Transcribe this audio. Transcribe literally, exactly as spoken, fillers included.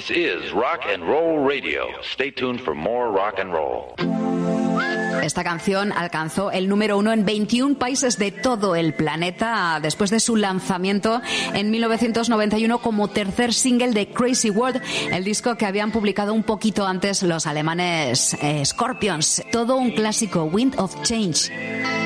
This is Rock and Roll Radio. Stay tuned for more rock and roll. Esta canción alcanzó el número uno en veintiún países de todo el planeta después de su lanzamiento en mil novecientos noventa y uno como tercer single de Crazy World, el disco que habían publicado un poquito antes los alemanes eh, Scorpions. Todo un clásico, Wind of Change.